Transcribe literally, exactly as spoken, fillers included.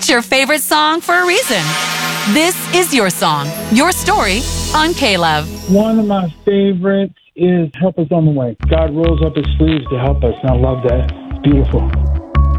It's your favorite song for a reason. This is your song, your story on K-Love. One of my favorites is Help Us on the Way. God rolls up his sleeves to help us, and I love that. It's beautiful.